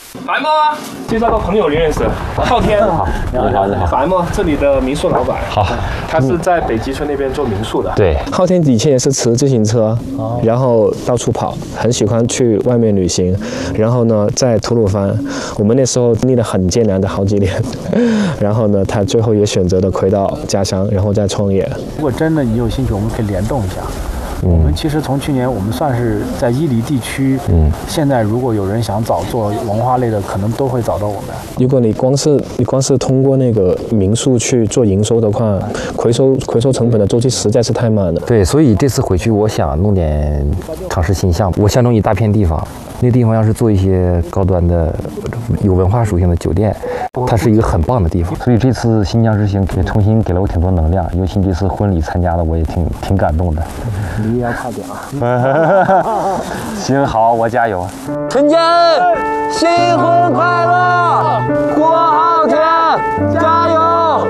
白沫啊，介绍个朋友你认识，昊天。 好，你好。 白沫，这里的民宿老板。 好， 他是在北极村那边做民宿的。 对， 昊天以前也是骑自行车，然后到处跑，很喜欢去外面旅行。然后呢，在吐鲁番，我们那时候经历了很艰难的好几年。然后呢，他最后也选择了回到家乡，然后再创业。 如果真的你有兴趣，我们可以联动一下。我们其实从去年，我们算是在伊犁地区。现在如果有人想找做文化类的，可能都会找到我们。 如果你光是通过那个民宿去做营收的话，回收成本的周期实在是太慢了。 对，所以这次回去，我想弄点尝试新项目。我相中一大片地方，那地方要是做一些高端的、有文化属性的酒店，它是一个很棒的地方。所以这次新疆之行也重新给了我挺多能量，尤其这次婚礼参加了，我也挺感动的。 你也要快点啊！ 行，好，我加油。 陈坚，新婚快乐！郭昊天，加油！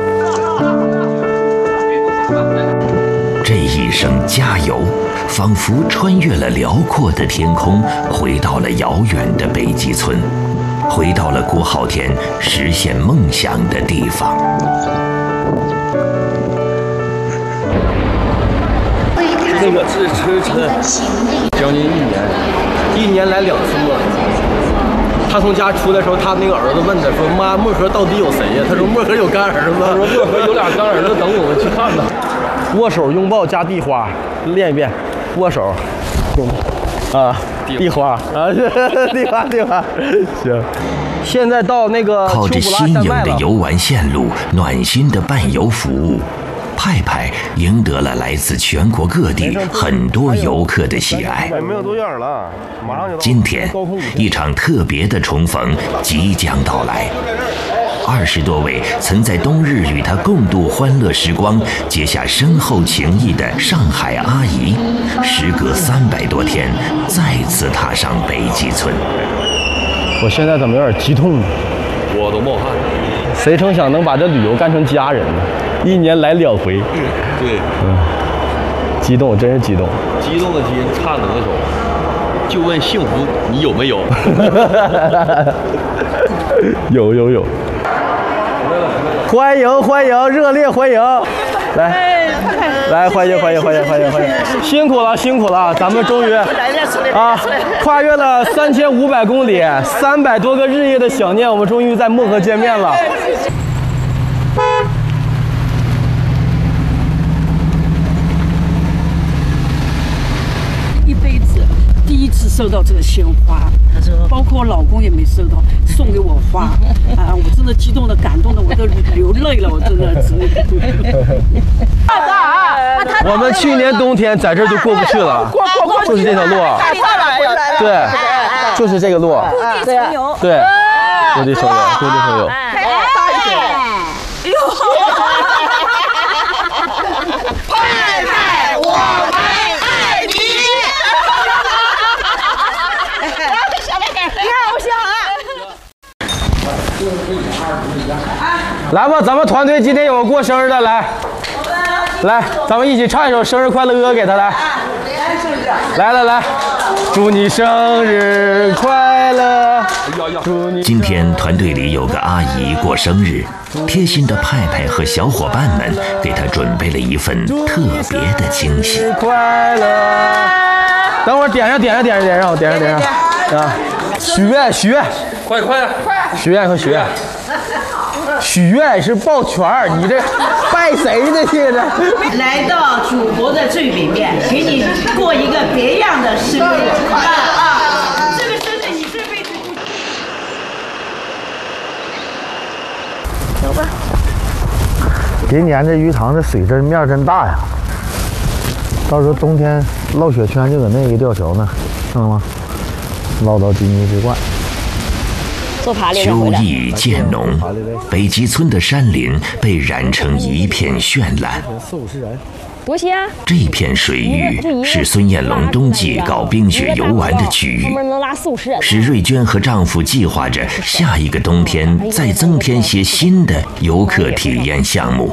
这一声加油，仿佛穿越了辽阔的天空，回到了遥远的北极村，回到了郭昊天实现梦想的地方。 这个是将近1年来2次漠河。他从家出来的时候，他那个儿子问他说：“妈，漠河到底有谁呀？”他说：“漠河有干儿子。”他说：“漠河有俩干儿子，等我们去看呢。”握手、拥抱加地花，练一遍。握手，啊，地花啊，地花，行。现在到那个靠着新颖的游玩线路、暖心的伴游服务。派派赢得了来自全国各地很多游客的喜爱。今天，一场特别的重逢即将到来。20多位曾在冬日与他共度欢乐时光、结下深厚情谊的上海阿姨，时隔300多天，再次踏上北极村。 我现在怎么有点激动呢？ 我都冒汗。 谁成想能把这旅游干成家人呢？1年来2回。 对， 激动，真是激动。 激动的心颤抖的手，就问幸福你有没有？ 有。欢迎，热烈欢迎！来，欢迎！辛苦了，咱们终于跨越了3500公里，300多个日夜的想念，我们终于在漠河见面了。 一辈子第一次收到这个鲜花，包括我老公也没收到，送给我花啊！我真的激动的、感动的，我都流泪了，我真的。 我们去年冬天在这儿就过不去了，就是这条路。对，就是这个路。对，就这手游。 大一点。哎呦！ 派派，我们爱你！你好香啊！ 来吧，咱们团队今天有个过生日的，来，咱们一起唱一首生日快乐歌给他来。来，祝你生日快乐！ 今天团队里有个阿姨过生日，贴心的派派和小伙伴们给她准备了一份特别的惊喜。 快乐！等会儿点上，我点上啊！许愿， 快！ 许愿和许愿。许愿是抱拳儿，你这拜谁呢？现在来到祖国的最北面，给你过一个别样的生日啊！这个生日你这辈子不。今年这鱼塘的水真面真大呀！到时候冬天落雪圈就搁那个吊桥呢，看到吗？捞到金鸡之冠。 秋意渐浓，北极村的山林被染成一片绚烂。 多些啊！ 这片水域是孙艳龙冬季搞冰雪游玩的区域。史瑞娟和丈夫计划着下一个冬天再增添些新的游客体验项目。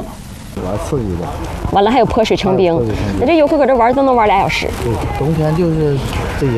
完了还有泼水成冰，那这游客搁这玩都能玩2小时。 冬天就是这些。